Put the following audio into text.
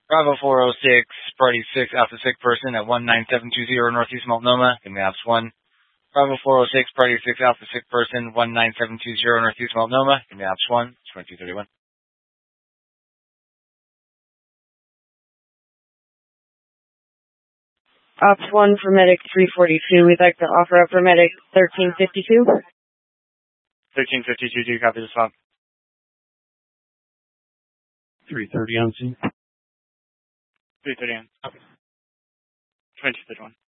Bravo 406, Party 6, Alpha Sick Person at 19720 Northeast Multnomah. Give me Ops 1. Bravo 406, Party 6, Alpha Sick Person, 19720 Northeast Multnomah. Give me Ops 1, 2231. Ops 1 for Medic 342. We'd like to offer up for Medic 1352. 1352, do you copy the swap? 330 on scene. 330 on. Okay. 2231.